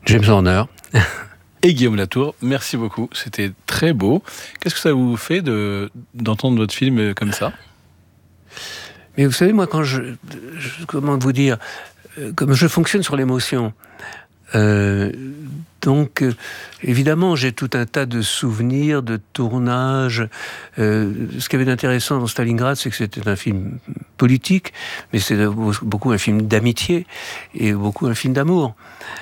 James Horner. Et Guillaume Latour, merci beaucoup, c'était très beau. Qu'est-ce que ça vous fait d'entendre votre film comme ça ? Mais vous savez, moi, comment vous dire, comme je fonctionne sur l'émotion, donc évidemment, j'ai tout un tas de souvenirs, de tournages. Ce qui avait d'intéressant dans Stalingrad, c'est que c'était un film politique, mais c'est beaucoup un film d'amitié et beaucoup un film d'amour.